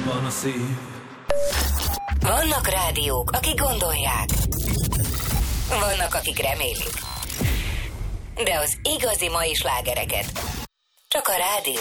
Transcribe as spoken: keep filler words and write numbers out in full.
van a szív. Vannak rádiók, akik gondolják. Vannak, akik remélik. De az igazi mai slágereket csak a rádió